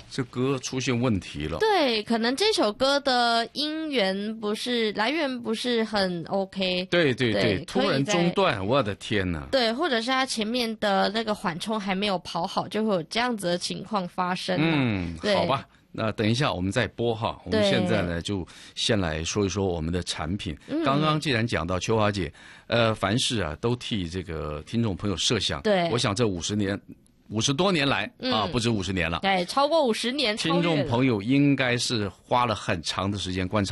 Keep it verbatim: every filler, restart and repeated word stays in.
这歌出现问题了。 对，可能这首歌的音源不是来源不是很 OK。 对对对， 对，突然中断，我的天哪！ 对，或者是它前面的那个缓冲还没有跑好，就会有这样子的情况发生。 嗯，好吧。那等一下我们再播哈。我们现在呢就先来说一说我们的产品。嗯、刚刚既然讲到秋华姐，呃，凡事啊都替这个听众朋友设想。 对， 我想这五十年。五十多年来、嗯、啊，不止五十年了， 对，超过五十年， 听众朋友应该是花了很长的时间观察。